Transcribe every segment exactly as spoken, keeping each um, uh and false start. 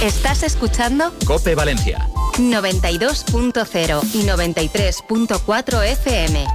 Estás escuchando COPE Valencia noventa y dos punto cero y noventa y tres punto cuatro F M.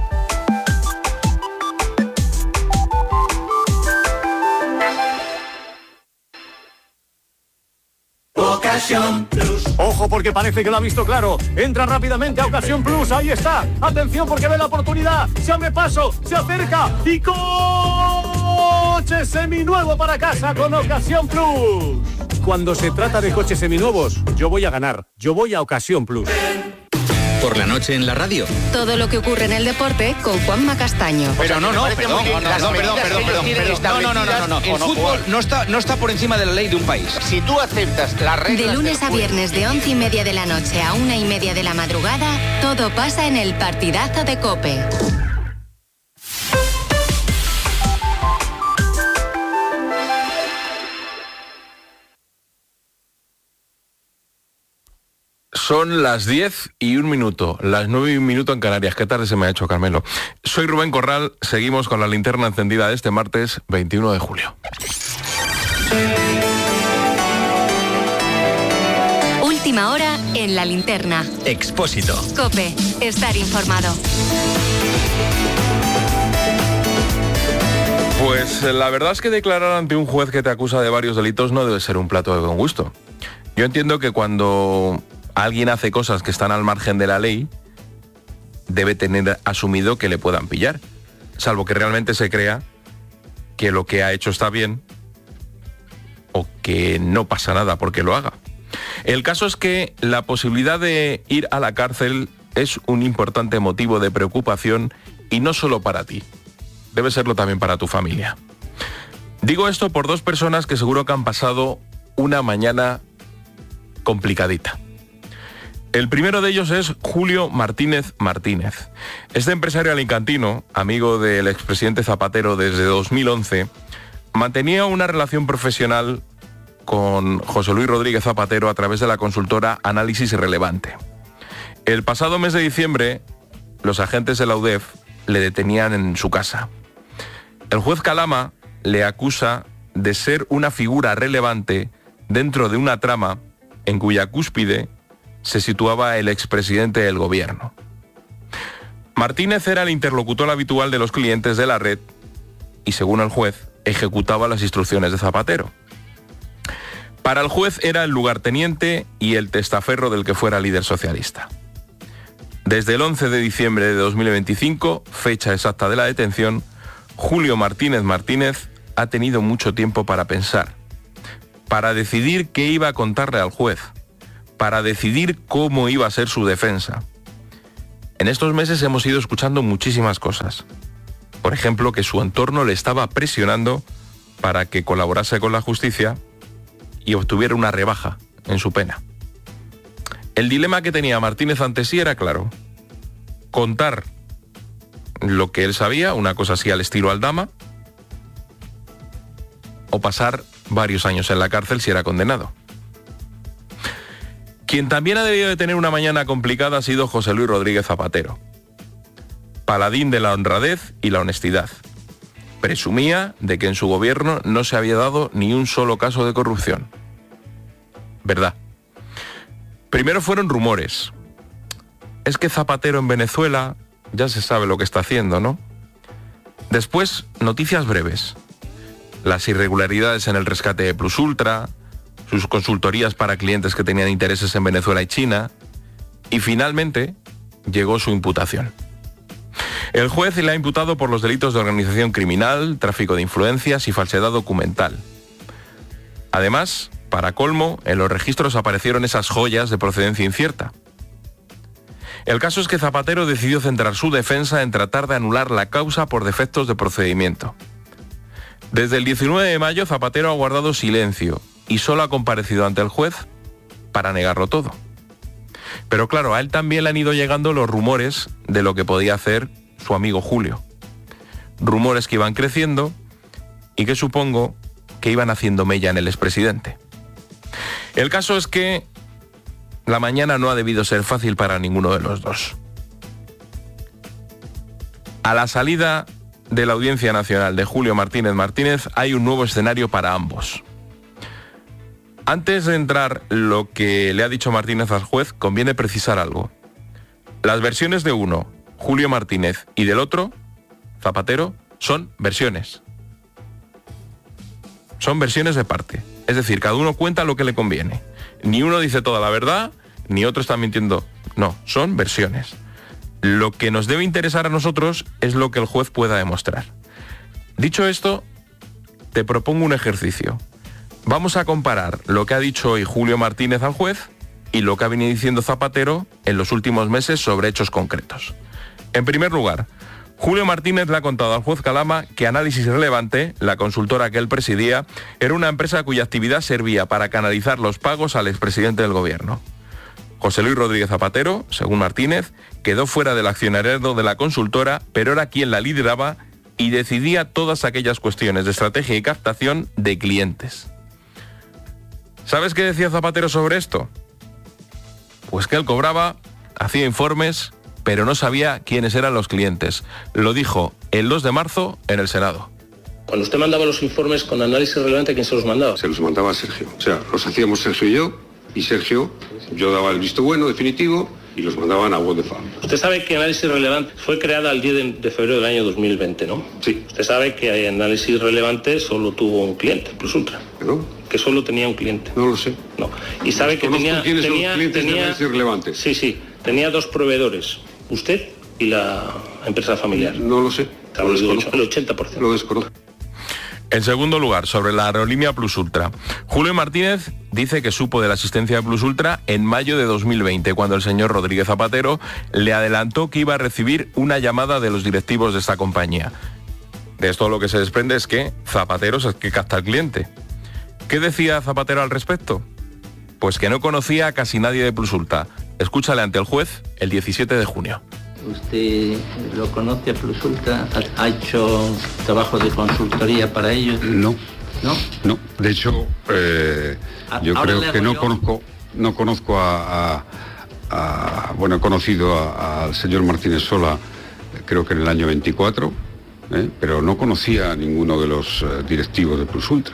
Ocasión Plus. Ojo, porque parece que lo ha visto claro. Entra rápidamente a Ocasión Plus. Ahí está. Atención, porque ve la oportunidad. Se abre paso, se acerca y coche seminuevo para casa con Ocasión Plus. Cuando se trata de coches seminuevos, yo voy a ganar. Yo voy a Ocasión Plus. Por la noche en la radio. Todo lo que ocurre en el deporte con Juanma Castaño. Pero no, no, perdón, perdón, perdón, perdón, perdón. No, no, no, no, no. El fútbol no está, no está por encima de la ley de un país. Si tú aceptas las reglas... De lunes a viernes de once y media de la noche a una y media de la madrugada, todo pasa en el partidazo de COPE. Son las diez y un minuto, las nueve y un minuto en Canarias. Qué tarde se me ha hecho, Carmelo. Soy Rubén Corral, seguimos con la linterna encendida de este martes veintiuno de julio. Última hora en la linterna. Expósito. COPE, estar informado. Pues la verdad es que declarar ante un juez que te acusa de varios delitos no debe ser un plato de buen gusto. Yo entiendo que cuando alguien hace cosas que están al margen de la ley, debe tener asumido que le puedan pillar, salvo que realmente se crea que lo que ha hecho está bien o que no pasa nada porque lo haga. El caso es que la posibilidad de ir a la cárcel es un importante motivo de preocupación y no solo para ti, debe serlo también para tu familia. Digo esto por dos personas que seguro que han pasado una mañana complicadita. El primero de ellos es Julio Martínez Martínez. Este empresario alicantino, amigo del expresidente Zapatero desde dos mil once, mantenía una relación profesional con José Luis Rodríguez Zapatero a través de la consultora Análisis Relevante. El pasado mes de diciembre, los agentes de la U D E F le detenían en su casa. El juez Calama le acusa de ser una figura relevante dentro de una trama en cuya cúspide se situaba el expresidente del gobierno. Martínez era el interlocutor habitual de los clientes de la red y, según el juez, ejecutaba las instrucciones de Zapatero. Para el juez era el lugarteniente y el testaferro del que fuera líder socialista. Desde el once de diciembre de dos mil veinticinco, fecha exacta de la detención, Julio Martínez Martínez ha tenido mucho tiempo para pensar, para decidir qué iba a contarle al juez, para decidir cómo iba a ser su defensa. En estos meses hemos ido escuchando muchísimas cosas. Por ejemplo, que su entorno le estaba presionando para que colaborase con la justicia y obtuviera una rebaja en su pena. El dilema que tenía Martínez ante sí era claro: contar lo que él sabía, una cosa así al estilo Aldama, o pasar varios años en la cárcel si era condenado. Quien también ha debido de tener una mañana complicada ha sido José Luis Rodríguez Zapatero, paladín de la honradez y la honestidad. Presumía de que en su gobierno no se había dado ni un solo caso de corrupción. ¿Verdad? Primero fueron rumores. Es que Zapatero en Venezuela ya se sabe lo que está haciendo, ¿no? Después, noticias breves. Las irregularidades en el rescate de Plus Ultra, sus consultorías para clientes que tenían intereses en Venezuela y China, y finalmente llegó su imputación. El juez le ha imputado por los delitos de organización criminal, tráfico de influencias y falsedad documental. Además, para colmo, en los registros aparecieron esas joyas de procedencia incierta. El caso es que Zapatero decidió centrar su defensa en tratar de anular la causa por defectos de procedimiento. Desde el diecinueve de mayo, Zapatero ha guardado silencio y solo ha comparecido ante el juez para negarlo todo. Pero claro, a él también le han ido llegando los rumores de lo que podía hacer su amigo Julio. Rumores que iban creciendo y que supongo que iban haciendo mella en el expresidente. El caso es que la mañana no ha debido ser fácil para ninguno de los dos. A la salida de la Audiencia Nacional de Julio Martínez Martínez hay un nuevo escenario para ambos. Antes de entrar lo que le ha dicho Martínez al juez, conviene precisar algo. Las versiones de uno, Julio Martínez, y del otro, Zapatero, son versiones. Son versiones de parte. Es decir, cada uno cuenta lo que le conviene. Ni uno dice toda la verdad, ni otro está mintiendo. No, son versiones. Lo que nos debe interesar a nosotros es lo que el juez pueda demostrar. Dicho esto, te propongo un ejercicio. Vamos a comparar lo que ha dicho hoy Julio Martínez al juez y lo que ha venido diciendo Zapatero en los últimos meses sobre hechos concretos. En primer lugar, Julio Martínez le ha contado al juez Calama que Análisis Relevante, la consultora que él presidía, era una empresa cuya actividad servía para canalizar los pagos al expresidente del gobierno. José Luis Rodríguez Zapatero, según Martínez, quedó fuera del accionariado de la consultora, pero era quien la lideraba y decidía todas aquellas cuestiones de estrategia y captación de clientes. ¿Sabes qué decía Zapatero sobre esto? Pues que él cobraba, hacía informes, pero no sabía quiénes eran los clientes. Lo dijo el dos de marzo en el Senado. Cuando usted mandaba los informes con Análisis Relevante, ¿quién se los mandaba? Se los mandaba a Sergio. O sea, los hacíamos Sergio y yo, y Sergio, yo daba el visto bueno, definitivo, y los mandaban a What the Fuck. Usted sabe que Análisis Relevante fue creada el diez de febrero del año dos mil veinte, ¿no? Sí. Usted sabe que Análisis Relevante solo tuvo un cliente, Plus Ultra. ¿Perdón? Que solo tenía un cliente. No lo sé. No. Y sabe que tenía... ¿Quiénes son tenía, los clientes tenía, de Análisis Relevante? Sí, sí. Tenía dos proveedores. Usted y la empresa familiar. No lo sé. Claro, el ochenta por ciento. Lo desconozco. En segundo lugar, sobre la aerolínea Plus Ultra. Julio Martínez dice que supo de la asistencia de Plus Ultra en mayo de dos mil veinte, cuando el señor Rodríguez Zapatero le adelantó que iba a recibir una llamada de los directivos de esta compañía. De esto lo que se desprende es que Zapatero es el que capta al cliente. ¿Qué decía Zapatero al respecto? Pues que no conocía a casi nadie de Plus Ultra. Escúchale ante el juez el diecisiete de junio. ¿Usted lo conoce a Plus Ultra? ¿Ha hecho trabajo de consultoría para ellos? No. ¿No? No. De hecho, eh, yo Ahora creo que no yo... conozco, no conozco a, a, a bueno, he conocido a, al señor Martínez Sola, creo que en el año veinticuatro, ¿eh? Pero no conocía a ninguno de los uh, directivos de Plus Ultra.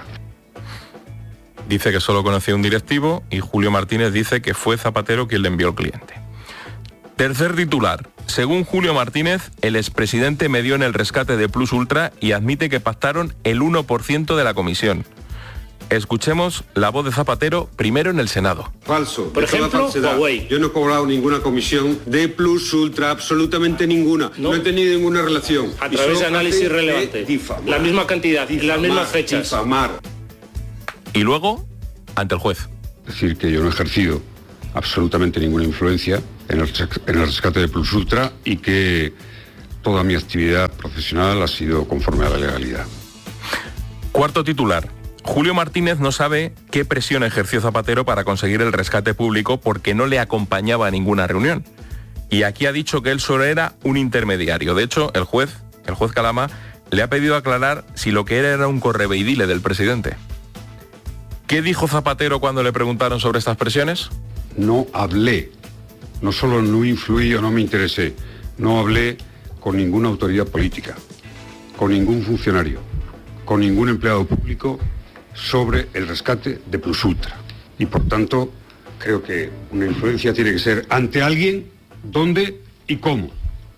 Dice que solo conocía un directivo y Julio Martínez dice que fue Zapatero quien le envió el cliente. Tercer titular. Según Julio Martínez, el expresidente medió en el rescate de Plus Ultra y admite que pactaron el uno por ciento de la comisión. Escuchemos la voz de Zapatero primero en el Senado. Falso. Por ejemplo, Huawei. Yo no he cobrado ninguna comisión de Plus Ultra, absolutamente ninguna. No, no he tenido ninguna relación. A través de Análisis Relevante. Difamar, la misma cantidad, difamar, las mismas fechas. Difamar. Y luego, ante el juez. Es decir, que yo no he ejercido absolutamente ninguna influencia en el, en el rescate de Plus Ultra y que toda mi actividad profesional ha sido conforme a la legalidad. Cuarto titular. Julio Martínez no sabe qué presión ejerció Zapatero para conseguir el rescate público porque no le acompañaba a ninguna reunión. Y aquí ha dicho que él solo era un intermediario. De hecho, el juez, el juez Calama, le ha pedido aclarar si lo que era era un correveidile del presidente. ¿Qué dijo Zapatero cuando le preguntaron sobre estas presiones? No hablé, no solo no influí o no me interesé, no hablé con ninguna autoridad política, con ningún funcionario, con ningún empleado público sobre el rescate de Plus Ultra. Y por tanto, creo que una influencia tiene que ser ante alguien, dónde y cómo.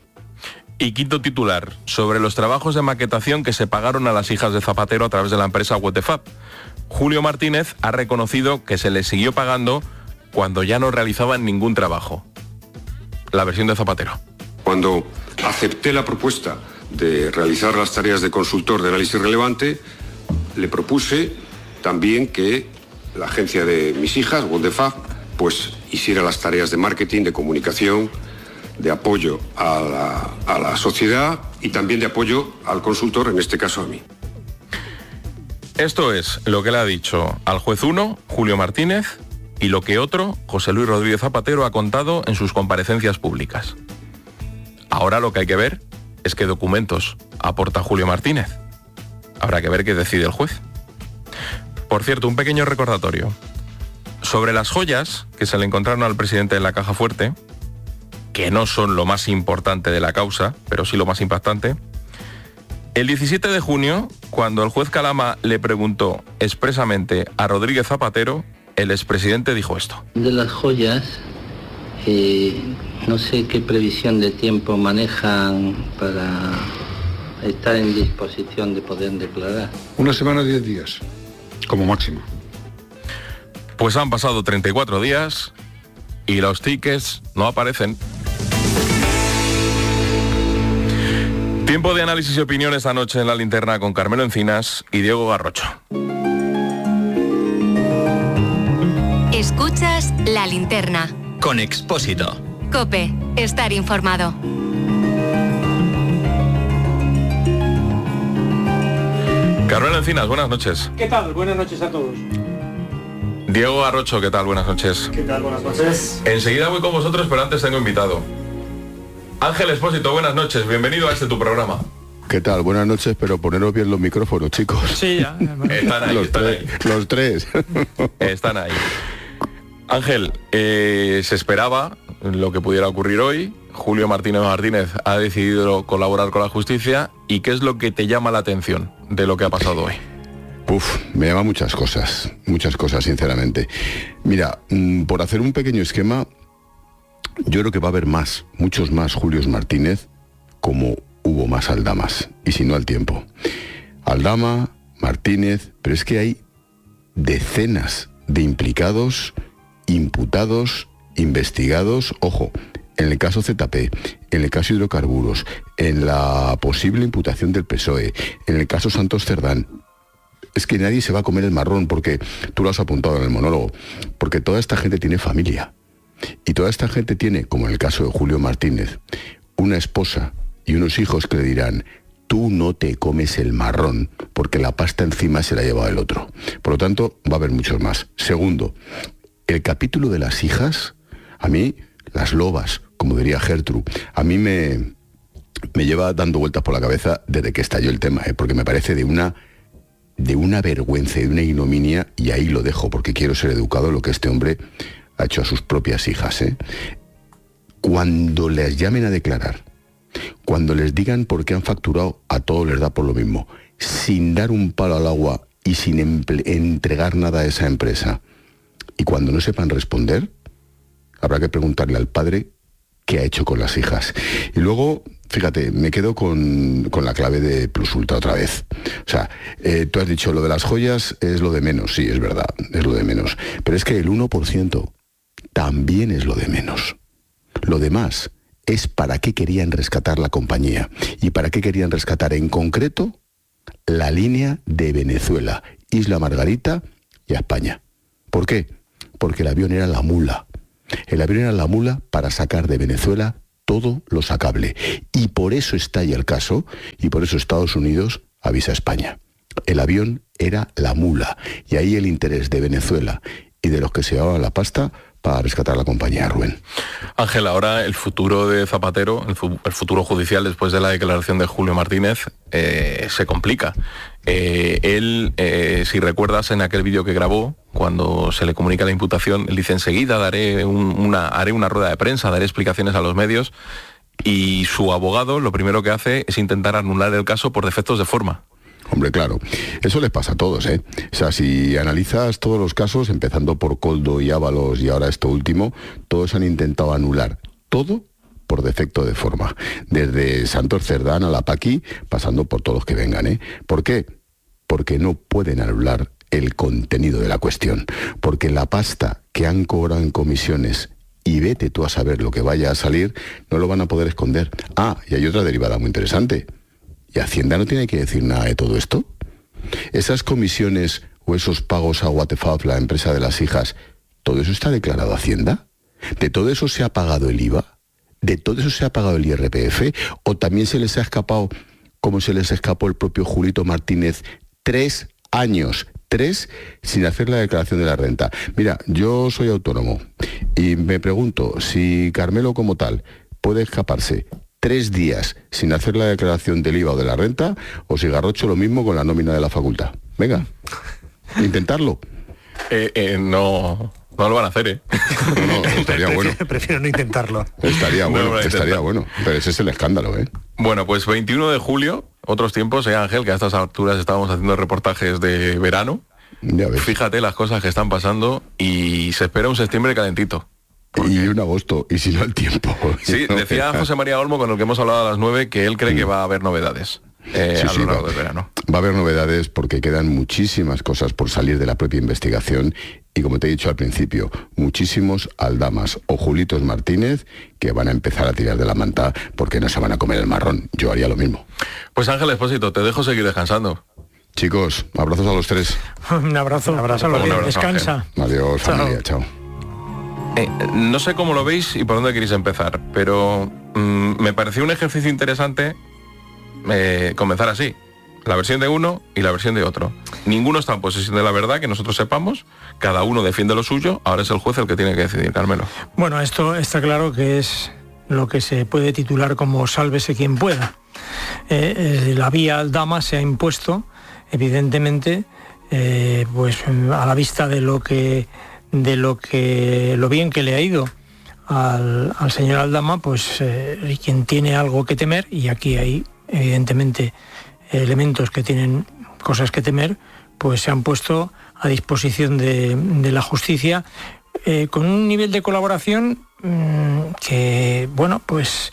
Y quinto titular, sobre los trabajos de maquetación que se pagaron a las hijas de Zapatero a través de la empresa What the Fuck. Julio Martínez ha reconocido que se les siguió pagando cuando ya no realizaban ningún trabajo. La versión de Zapatero. Cuando acepté la propuesta de realizar las tareas de consultor de Análisis Relevante, le propuse también que la agencia de mis hijas, What the Fuck, pues hiciera las tareas de marketing, de comunicación, de apoyo a la, a la sociedad y también de apoyo al consultor, en este caso a mí. Esto es lo que le ha dicho al juez uno, Julio Martínez, y lo que otro, José Luis Rodríguez Zapatero, ha contado en sus comparecencias públicas. Ahora lo que hay que ver es qué documentos aporta Julio Martínez. Habrá que ver qué decide el juez. Por cierto, un pequeño recordatorio. Sobre las joyas que se le encontraron al presidente en la caja fuerte, que no son lo más importante de la causa, pero sí lo más impactante, el diecisiete de junio, cuando el juez Calama le preguntó expresamente a Rodríguez Zapatero el expresidente dijo esto. De las joyas, eh, no sé qué previsión de tiempo manejan para estar en disposición de poder declarar. Una semana, diez días, como máximo. Pues han pasado treinta y cuatro días y los tickets no aparecen. Tiempo de análisis y opinión esta noche en La Linterna con Carmelo Encinas y Diego Garrocho. Escuchas La Linterna. Con Expósito. COPE. Estar informado. Carmelo Encinas, buenas noches. ¿Qué tal? Buenas noches a todos. Diego Garrocho, ¿qué tal? Buenas noches. ¿Qué tal? Buenas noches. Enseguida voy con vosotros, pero antes tengo invitado. Ángel Expósito, buenas noches. Bienvenido a este tu programa. ¿Qué tal? Buenas noches, pero poneros bien los micrófonos, chicos. Sí, ya. Están ahí, los, están tres, ahí. los tres. Están ahí. Ángel, eh, se esperaba lo que pudiera ocurrir hoy. Julio Martínez Martínez ha decidido colaborar con la justicia. ¿Y qué es lo que te llama la atención de lo que ha pasado hoy? Uf, me llama muchas cosas, muchas cosas, sinceramente. Mira, mmm, por hacer un pequeño esquema, yo creo que va a haber más, muchos más Julios Martínez, como hubo más Aldamas, y si no al tiempo. Aldama, Martínez, pero es que hay decenas de implicados, imputados, investigados, ojo, en el caso Z P, en el caso hidrocarburos, en la posible imputación del P S O E, en el caso Santos Cerdán. Es que nadie se va a comer el marrón, porque tú lo has apuntado en el monólogo, porque toda esta gente tiene familia. Y toda esta gente tiene, como en el caso de Julio Martínez, una esposa y unos hijos que le dirán: tú no te comes el marrón, porque la pasta encima se la ha llevado el otro. Por lo tanto, va a haber muchos más. Segundo, el capítulo de las hijas, a mí, las lobas, como diría Gertrude, a mí me, me lleva dando vueltas por la cabeza desde que estalló el tema, ¿eh? Porque me parece de una... de una vergüenza y de una ignominia, y ahí lo dejo, porque quiero ser educado, lo que este hombre ha hecho a sus propias hijas, ¿eh? Cuando les llamen a declarar, cuando les digan por qué han facturado, a todos les da por lo mismo, sin dar un palo al agua y sin entregar nada a esa empresa, y cuando no sepan responder, habrá que preguntarle al padre qué ha hecho con las hijas. Y luego, fíjate, me quedo con, con la clave de Plus Ultra otra vez. O sea, eh, tú has dicho, lo de las joyas es lo de menos. Sí, es verdad, es lo de menos. Pero es que el uno por ciento también es lo de menos. Lo demás es para qué querían rescatar la compañía. Y para qué querían rescatar en concreto la línea de Venezuela, Isla Margarita y a España. ¿Por qué? Porque el avión era la mula. El avión era la mula para sacar de Venezuela todo lo sacable. Y por eso estalla el caso, y por eso Estados Unidos avisa a España. El avión era la mula, y ahí el interés de Venezuela y de los que se llevaban la pasta para rescatar la compañía, Rubén. Ángel, ahora el futuro de Zapatero, el, fu- el futuro judicial después de la declaración de Julio Martínez, eh, se complica. Eh, él, eh, si recuerdas en aquel vídeo que grabó, cuando se le comunica la imputación, él dice: enseguida daré un, una, haré una rueda de prensa, daré explicaciones a los medios, y su abogado lo primero que hace es intentar anular el caso por defectos de forma. Hombre, claro, eso les pasa a todos, ¿eh? O sea, si analizas todos los casos, empezando por Coldo y Ábalos y ahora esto último, todos han intentado anular todo por defecto de forma. Desde Santos Cerdán a la Paqui, pasando por todos los que vengan, ¿eh? ¿Por qué? Porque no pueden anular el contenido de la cuestión. Porque la pasta que han cobrado en comisiones, y vete tú a saber lo que vaya a salir, no lo van a poder esconder. Ah, y hay otra derivada muy interesante. ¿Y Hacienda no tiene que decir nada de todo esto? Esas comisiones o esos pagos a Waterfall, la empresa de las hijas, ¿todo eso está declarado a Hacienda? ¿De todo eso se ha pagado el I V A? ¿De todo eso se ha pagado el I R P F? ¿O también se les ha escapado, como se les escapó el propio Julito Martínez, tres años, tres, sin hacer la declaración de la renta? Mira, yo soy autónomo y me pregunto si Carmelo como tal puede escaparse tres días sin hacer la declaración del I V A o de la renta, o si Garrocho lo mismo con la nómina de la facultad. Venga, intentarlo. Eh, eh, no, no lo van a hacer, ¿eh? No, no, estaría bueno. Prefiero no intentarlo. Estaría bueno, No, estaría bueno. Pero ese es el escándalo, ¿eh? Bueno, pues veintiuno de julio, otros tiempos, ¿eh, Ángel? Que a estas alturas estábamos haciendo reportajes de verano. Fíjate las cosas que están pasando y se espera un septiembre calentito. Porque... Y un agosto, y si no el tiempo. Sí, decía José María Olmo, con el que hemos hablado a las nueve, que él cree que va a haber novedades eh, sí, a lo sí, largo va, del verano. Va a haber novedades porque quedan muchísimas cosas por salir de la propia investigación y, como te he dicho al principio, muchísimos aldamas o Julitos Martínez que van a empezar a tirar de la manta porque no se van a comer el marrón. Yo haría lo mismo. Pues Ángel Expósito, te dejo seguir descansando. Chicos, abrazos a los tres. Un abrazo, un abrazo, un abrazo descansa. Ángel. Adiós, chao. Familia, chao. Eh, no sé cómo lo veis y por dónde queréis empezar, pero mmm, me pareció un ejercicio interesante eh, comenzar así. La versión de uno y la versión de otro. Ninguno está en posesión de la verdad, que nosotros sepamos. Cada uno defiende lo suyo. Ahora es el juez el que tiene que decidir, Carmelo. Bueno, esto está claro que es lo que se puede titular como sálvese quien pueda. Eh, eh, la vía aldama se ha impuesto, evidentemente, eh, pues a la vista de lo que de lo que lo bien que le ha ido al, al señor Aldama, pues eh, quien tiene algo que temer, y aquí hay evidentemente elementos que tienen cosas que temer, pues se han puesto a disposición de, de la justicia eh, con un nivel de colaboración mmm, que, bueno, pues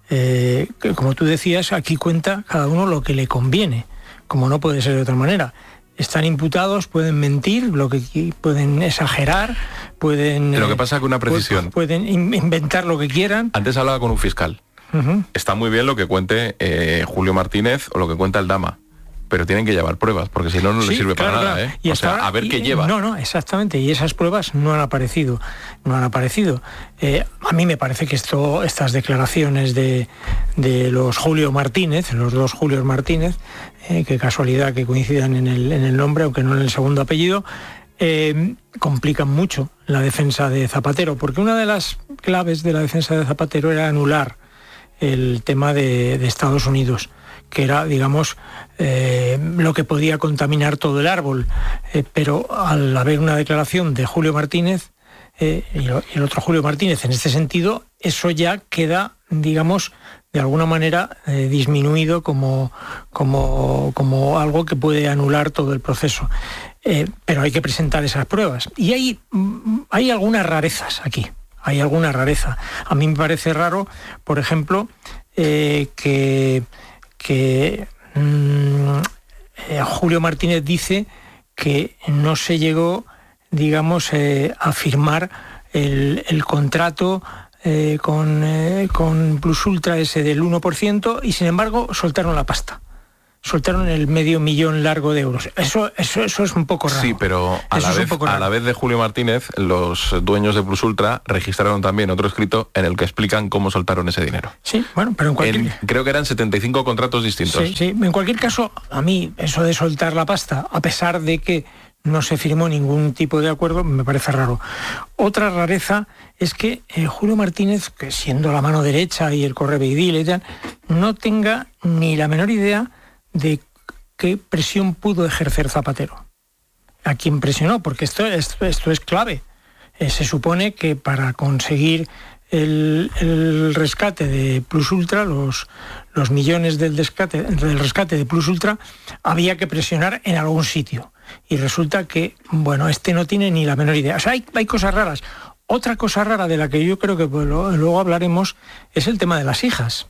eh, que, como tú decías, aquí cuenta cada uno lo que le conviene, como no puede ser de otra manera. Están imputados, pueden mentir, lo que pueden exagerar, pueden... Lo que pasa es que una precisión. Pueden inventar lo que quieran. Antes hablaba con un fiscal. Uh-huh. Está muy bien lo que cuente eh, Julio Martínez o lo que cuenta el Dama, pero tienen que llevar pruebas, porque si no, no sí, les sirve claro, para nada. Claro. ¿eh? Y o sea, ahora, a ver qué y, lleva. No, no, exactamente, y esas pruebas no han aparecido. No han aparecido. Eh, a mí me parece que esto, estas declaraciones de, de los Julio Martínez, los dos Julios Martínez, eh, qué casualidad que coincidan en el, en el nombre, aunque no en el segundo apellido, eh, complican mucho la defensa de Zapatero, porque una de las claves de la defensa de Zapatero era anular el tema de, de Estados Unidos, que era, digamos, eh, lo que podía contaminar todo el árbol. Eh, pero al haber una declaración de Julio Martínez eh, y el otro Julio Martínez en este sentido, eso ya queda, digamos, de alguna manera eh, disminuido como, como, como algo que puede anular todo el proceso. Eh, pero hay que presentar esas pruebas. Y hay, hay algunas rarezas aquí. Hay alguna rareza. A mí me parece raro, por ejemplo, eh, que, que mmm, eh, Julio Martínez dice que no se llegó, digamos, eh, a firmar el, el contrato eh, con, eh, con Plus Ultra ese del uno por ciento y, sin embargo, soltaron la pasta. Soltaron el medio millón largo de euros. Eso, eso, eso es un poco raro. Sí, pero a la, vez, a la vez de Julio Martínez, los dueños de Plus Ultra registraron también otro escrito en el que explican cómo soltaron ese dinero. Sí, bueno, pero en cualquier... En, creo que eran setenta y cinco contratos distintos. Sí, sí. En cualquier caso, a mí eso de soltar la pasta, a pesar de que no se firmó ningún tipo de acuerdo, me parece raro. Otra rareza es que eh, Julio Martínez, que siendo la mano derecha y el correveidil y tal, no tenga ni la menor idea de qué presión pudo ejercer Zapatero. ¿A quién presionó? Porque esto, esto, esto es clave. Eh, se supone que para conseguir el, el rescate de Plus Ultra, los, los millones del rescate, del rescate de Plus Ultra, había que presionar en algún sitio. Y resulta que, bueno, este no tiene ni la menor idea. O sea, hay, hay cosas raras. Otra cosa rara de la que yo creo que pues, lo, luego hablaremos es el tema de las hijas.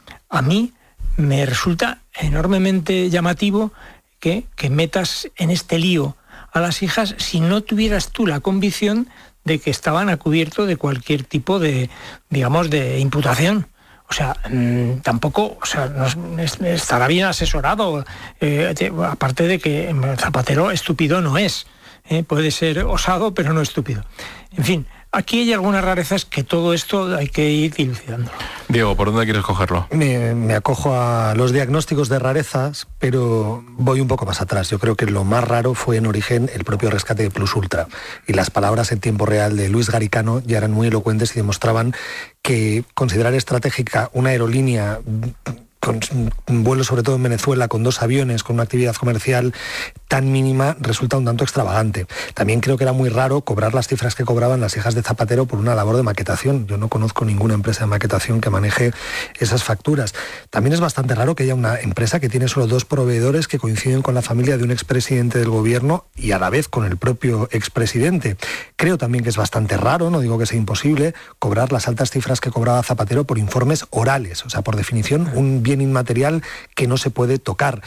A mí me resulta enormemente llamativo que, que metas en este lío a las hijas si no tuvieras tú la convicción de que estaban a cubierto de cualquier tipo de, digamos, de imputación. O sea, mmm, tampoco, o sea, no, estará bien asesorado, eh, aparte de que Zapatero estúpido no es, eh, puede ser osado pero no estúpido. En fin, aquí hay algunas rarezas que todo esto hay que ir dilucidando. Diego, ¿por dónde quieres cogerlo? Me, me acojo a los diagnósticos de rarezas, pero voy un poco más atrás. Yo creo que lo más raro fue en origen el propio rescate de Plus Ultra. Y las palabras en tiempo real de Luis Garicano ya eran muy elocuentes y demostraban que considerar estratégica una aerolínea con un vuelo sobre todo en Venezuela, con dos aviones, con una actividad comercial tan mínima, resulta un tanto extravagante. También creo que era muy raro cobrar las cifras que cobraban las hijas de Zapatero por una labor de maquetación. Yo no conozco ninguna empresa de maquetación que maneje esas facturas. También es bastante raro que haya una empresa que tiene solo dos proveedores que coinciden con la familia de un expresidente del gobierno y a la vez con el propio expresidente. Creo también que es bastante raro, no digo que sea imposible, cobrar las altas cifras que cobraba Zapatero por informes orales, o sea, por definición, un bien inmaterial que no se puede tocar.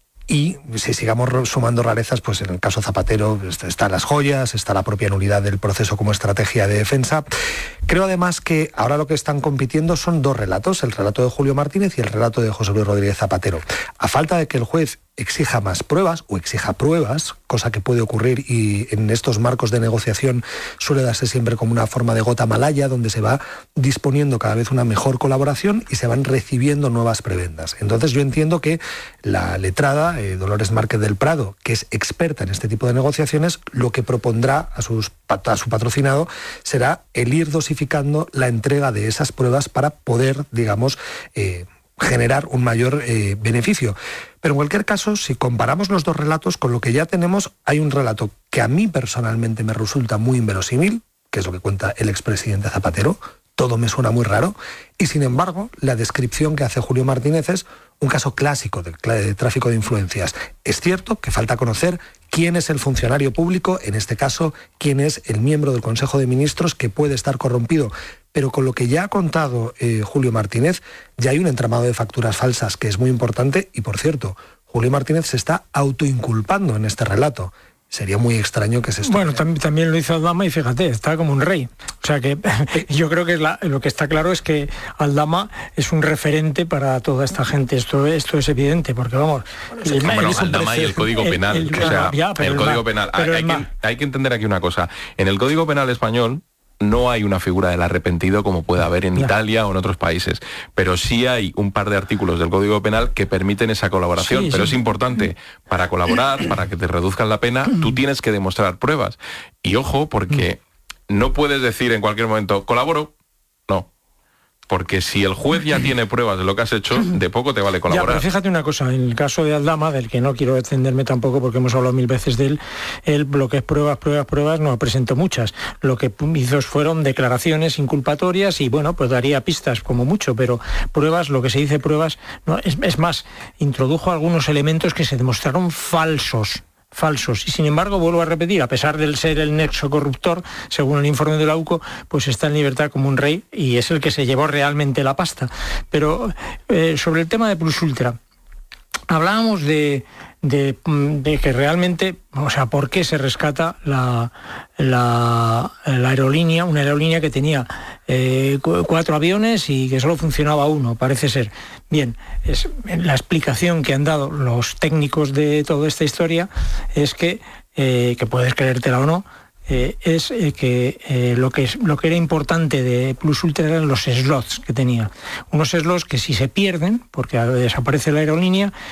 Y si sigamos sumando rarezas, pues en el caso Zapatero están las joyas, está la propia nulidad del proceso como estrategia de defensa. Creo además que ahora lo que están compitiendo son dos relatos, el relato de Julio Martínez y el relato de José Luis Rodríguez Zapatero. A falta de que el juez exija más pruebas o exija pruebas, cosa que puede ocurrir y en estos marcos de negociación suele darse siempre como una forma de gota malaya, donde se va disponiendo cada vez una mejor colaboración y se van recibiendo nuevas prebendas. Entonces yo entiendo que la letrada, eh, Dolores Márquez del Prado, que es experta en este tipo de negociaciones, lo que propondrá a, sus, a su patrocinado será el ir dosificando la entrega de esas pruebas para poder, digamos, eh, generar un mayor eh, beneficio. Pero en cualquier caso, si comparamos los dos relatos con lo que ya tenemos, hay un relato que a mí personalmente me resulta muy inverosímil, que es lo que cuenta el expresidente Zapatero. Todo me suena muy raro, y sin embargo, la descripción que hace Julio Martínez es un caso clásico de, de tráfico de influencias. Es cierto que falta conocer quién es el funcionario público, en este caso, quién es el miembro del Consejo de Ministros que puede estar corrompido, pero con lo que ya ha contado eh, Julio Martínez, ya hay un entramado de facturas falsas que es muy importante, y por cierto, Julio Martínez se está autoinculpando en este relato. Sería muy extraño que se estuviera. Bueno, también, también lo hizo Aldama y fíjate, está como un rey. O sea que yo creo que es la, lo que está claro es que Aldama es un referente para toda esta gente. Esto, esto es evidente, porque vamos... El, bueno, Aldama y el Código Penal. El, el, o sea, ya, el, el Código el Penal. Hay, hay, que, hay que entender aquí una cosa. En el Código Penal español no hay una figura del arrepentido como puede haber en Italia o en otros países, pero sí hay un par de artículos del Código Penal que permiten esa colaboración, sí, pero sí. Es importante, para colaborar, para que te reduzcan la pena, tú tienes que demostrar pruebas. Y ojo, porque no puedes decir en cualquier momento, colaboro, no. Porque si el juez ya tiene pruebas de lo que has hecho, de poco te vale colaborar. Ya, pero fíjate una cosa, en el caso de Aldama, del que no quiero extenderme tampoco porque hemos hablado mil veces de él, él lo que es pruebas, pruebas, pruebas, no presentó muchas. Lo que hizo fueron declaraciones inculpatorias y bueno, pues daría pistas como mucho, pero pruebas, lo que se dice pruebas, no, es, es más, introdujo algunos elementos que se demostraron falsos. falsos. Y sin embargo, vuelvo a repetir, a pesar de ser el nexo corruptor, según el informe de la U C O, pues está en libertad como un rey y es el que se llevó realmente la pasta. Pero eh, sobre el tema de Plus Ultra, hablábamos de, de, de que realmente, o sea, ¿por qué se rescata la, la, la aerolínea? Una aerolínea que tenía eh, cuatro aviones y que solo funcionaba uno, parece ser. Bien, es, la explicación que han dado los técnicos de toda esta historia es que, eh, que puedes creértela o no, Eh, es eh, que eh, lo que es, lo que era importante de Plus Ultra eran los slots que tenía. Unos slots que si se pierden, porque desaparece la aerolínea,